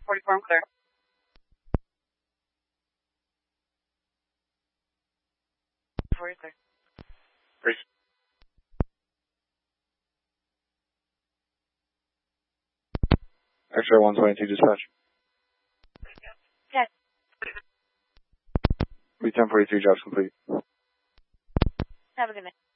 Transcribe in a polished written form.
44, I'm clear. You're clear. Brief. X-ray 122 dispatch. Yes. B1043 jobs complete. Have a good night.